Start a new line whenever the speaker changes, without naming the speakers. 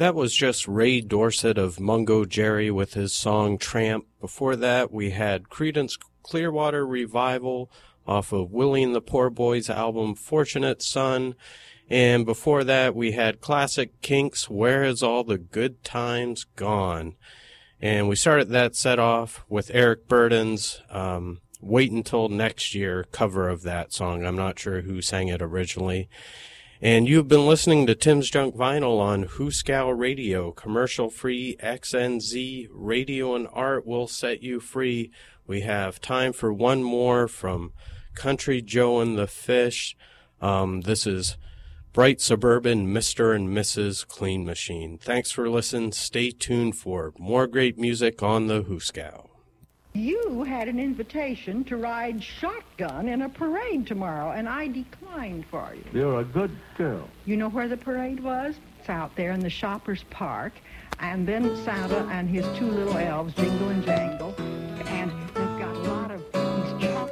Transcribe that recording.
That was just Ray Dorset of Mungo Jerry with his song Tramp. Before that, we had Creedence Clearwater Revival off of Willie and the Poor Boys album Fortunate Son. And before that, we had classic Kinks, Where Has All the Good Times Gone? And we started that set off with Eric Burdon's Wait Until Next Year cover of that song. I'm not sure who sang it originally. And you've been listening to Tim's Junk Vinyl on Hooskow Radio, commercial-free XNZ Radio and Art will set you free. We have time for one more from Country Joe and the Fish. This is Bright Suburban Mr. and Mrs. Clean Machine. Thanks for listening. Stay tuned for more great music on the Hooskow.
You had an invitation to ride shotgun in a parade tomorrow, and I declined for you.
You're a good girl.
You know where the parade was? It's out there in the Shoppers Park. And then Santa and his two little elves, Jingle and Jangle,